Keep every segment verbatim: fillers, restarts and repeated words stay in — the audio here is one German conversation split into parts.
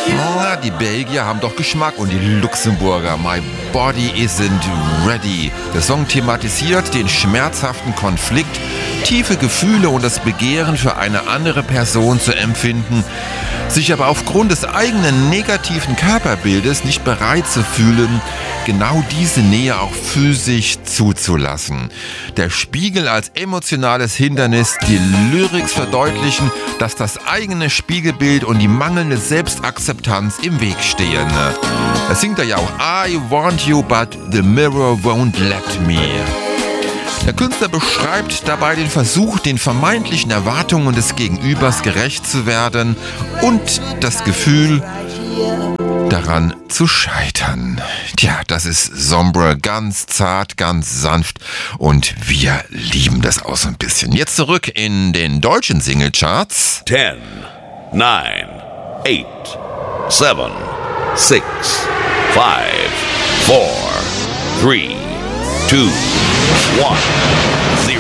Na, die Belgier haben doch Geschmack und die Luxemburger. My body isn't ready. Der Song thematisiert den schmerzhaften Konflikt, tiefe Gefühle und das Begehren für eine andere Person zu empfinden, sich aber aufgrund des eigenen negativen Körperbildes nicht bereit zu fühlen, genau diese Nähe auch physisch zuzulassen. Der Spiegel als emotionales Hindernis, die Lyrics verdeutlichen, dass das eigene Spiegelbild und die mangelnde Selbstakzeptanz im Weg stehen. Da singt er ja auch I want you, but the mirror won't let me. Der Künstler beschreibt dabei den Versuch, den vermeintlichen Erwartungen des Gegenübers gerecht zu werden und das Gefühl, daran zu scheitern. Tja, das ist Sombre, ganz zart, ganz sanft und wir lieben das auch so ein bisschen. Jetzt zurück in den deutschen Singlecharts. ten, nine, eight, seven, six, five, four, three, two, one, zero.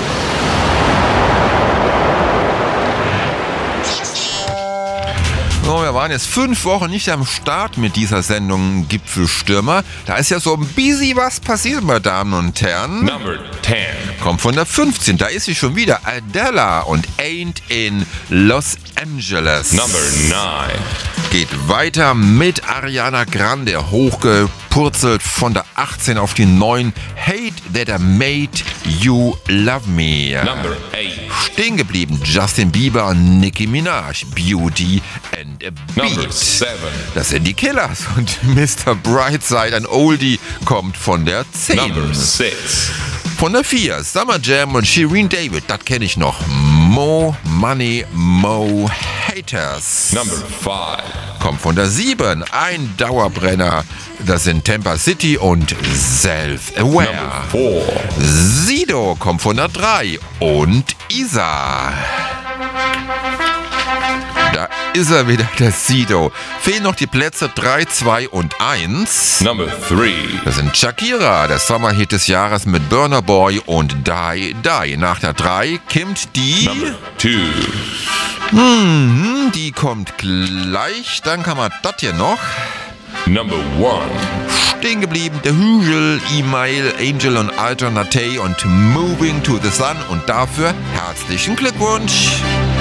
So, wir waren jetzt fünf Wochen nicht am Start mit dieser Sendung Gipfelstürmer. Da ist ja so ein bisschen was passiert, meine Damen und Herren. Number ten. Kommt von der fünfzehn. Da ist sie schon wieder. Adela und Ain't in Los Angeles. Number nine. Geht weiter mit Ariana Grande. Hochgepurzelt von der achtzehn auf die neun. Hate That I Made You Love Me. Number eight. Stehen geblieben. Justin Bieber und Nicki Minaj. Beauty and a Number Beat. seven. Das sind die Killers. Und Mister Brightside, ein Oldie, kommt von der zehn. Number six. Von der vier, Summer Jam und Shireen David, das kenne ich noch. Mo Money, Mo Haters. Number five. Kommt von der sieben, ein Dauerbrenner. Das sind Tampa City und Self-Aware. Number four. Sido kommt von der drei und Isa. Da ist er wieder, der Sido. Fehlen noch die Plätze drei, zwei und eins. Number three. Das sind Shakira, der Sommerhit des Jahres mit Burna Boy und Die Die. Nach der drei kommt die... Number two. Hm, die kommt gleich. Dann kann man das hier noch. Number one. Stehen geblieben, der Hügel, E-Mail, Angel und Alternate und Moving to the Sun. Und dafür herzlichen Glückwunsch.